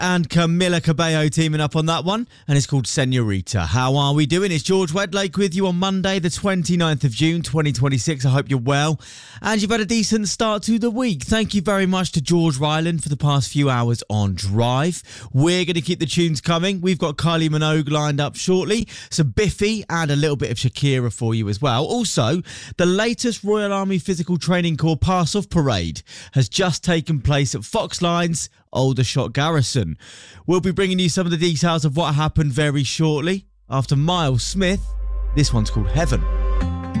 and Camila Cabello teaming up on that one, and it's called Senorita. How are we doing? It's George Wedlake with you on Monday, the 29th of June, 2026. I hope you're well, and you've had a decent start to the week. Thank you very much to George Ryland for the past few hours on Drive. We're going to keep the tunes coming. We've got Kylie Minogue lined up shortly, some Biffy, and a little bit of Shakira for you as well. Also, the latest Royal Army Physical Training Corps pass-off parade has just taken place at Foxlines Aldershot Garrison. We'll be bringing you some of the details of what happened very shortly. After Miles Smith, this one's called Heaven.